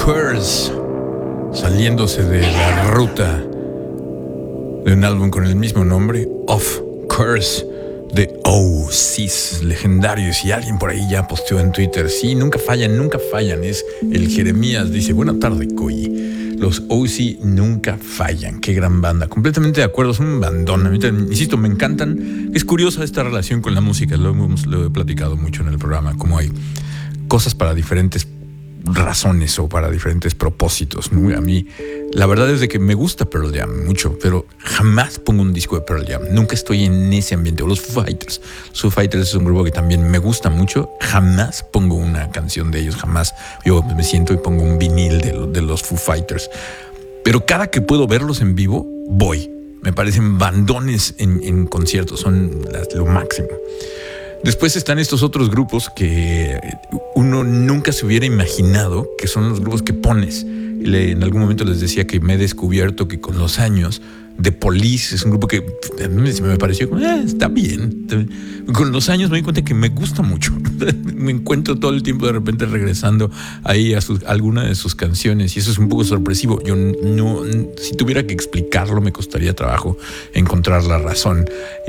Curse, saliéndose de la ruta de un álbum con el mismo nombre, Of Curse, de OCs legendarios. Y alguien por ahí ya posteó en Twitter: sí, nunca fallan. Es el Jeremías, dice: buena tarde, Coyi. Los OC nunca fallan. Qué gran banda. Completamente de acuerdo, son un bandón. A mí, insisto, me encantan. Es curiosa esta relación con la música. Lo he platicado mucho en el programa, como hay cosas para diferentes razones o para diferentes propósitos, ¿no? A mí la verdad es de que me gusta Pearl Jam mucho, pero jamás pongo un disco de Pearl Jam. Nunca estoy en ese ambiente. O los Foo Fighters. Foo Fighters es un grupo que también me gusta mucho. Jamás pongo una canción de ellos. Jamás. Yo me siento y pongo un vinil de los Foo Fighters. Pero cada que puedo verlos en vivo, voy. Me parecen bandones en conciertos. Son lo máximo. Después están estos otros grupos que uno nunca se hubiera imaginado, que son los grupos que pones. En algún momento les decía que me he descubierto que con los años, The Police es un grupo que a mí me pareció como, está bien. Con los años me di cuenta que me gusta mucho. Me encuentro todo el tiempo de repente regresando ahí a alguna de sus canciones, y eso es un poco sorpresivo. Yo no, si tuviera que explicarlo, me costaría trabajo encontrar la razón.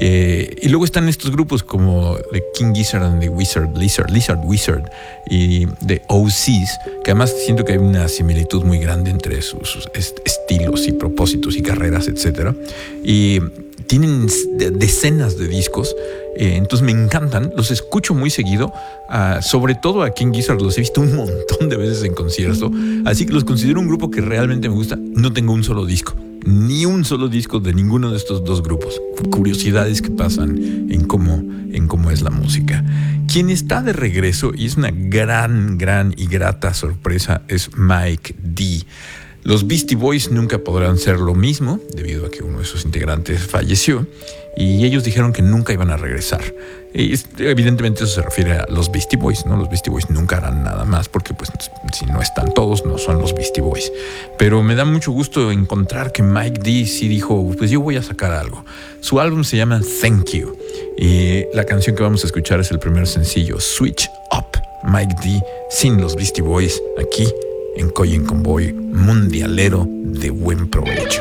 Y luego están estos grupos como The King Gizzard and the Lizard Wizard y The OCs, que además siento que hay una similitud muy grande entre sus estilos y propósitos y carreras, etc. Y tienen decenas de discos, entonces me encantan, los escucho muy seguido, sobre todo a King Gizzard los he visto un montón de veces en concierto, así que los considero un grupo que realmente me gusta. No tengo un solo disco, ni un solo disco de ninguno de estos dos grupos. Curiosidades que pasan en cómo es la música. Quien está de regreso, y es una gran y grata sorpresa, es Mike D. Los Beastie Boys nunca podrán ser lo mismo, debido a que uno de sus integrantes falleció, y ellos dijeron que nunca iban a regresar. Y evidentemente eso se refiere a los Beastie Boys, ¿no? Los Beastie Boys nunca harán nada más, porque pues si no están todos, no son los Beastie Boys. Pero me da mucho gusto encontrar que Mike D sí dijo: pues yo voy a sacar algo. Su álbum se llama Thank You, y la canción que vamos a escuchar es el primer sencillo, Switch Up. Mike D sin los Beastie Boys, aquí en Coy en Convoy, mundialero de buen provecho.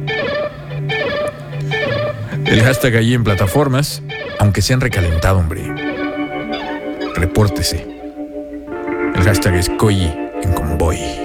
El hashtag ahí en plataformas, aunque se han recalentado, hombre. Repórtese. El hashtag es Coy en Convoy.